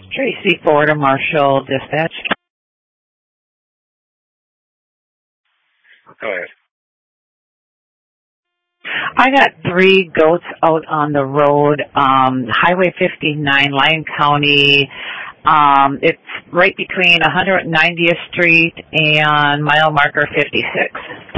Tracy Ford, Marshall Dispatch. Go ahead. I got 3 goats out on the road, Highway 59, Lyon County. It's right between 190th Street and mile marker 56.